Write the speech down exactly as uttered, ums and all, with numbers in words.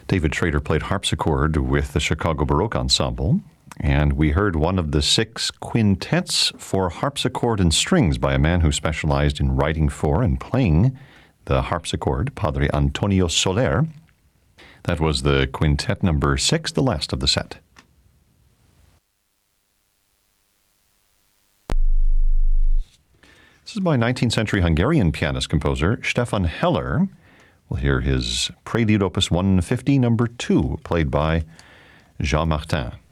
David Schrader played harpsichord with the Chicago Baroque Ensemble, and we heard one of the six quintets for harpsichord and strings by a man who specialized in writing for and playing the harpsichord, Padre Antonio Soler. That was the quintet number six, the last of the set. This is by nineteenth century Hungarian pianist-composer Stefan Heller. We'll hear his Prelude Opus one fifty, number two, played by Jean Martin.